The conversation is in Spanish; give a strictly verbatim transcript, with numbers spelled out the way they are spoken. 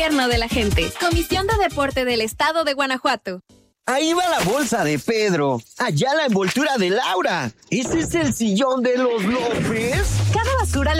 Gobierno de la gente. Comisión de Deporte del Estado de Guanajuato. Ahí va la bolsa de Pedro. Allá la envoltura de Laura. ¿Ese es el sillón de los López? Cada basura le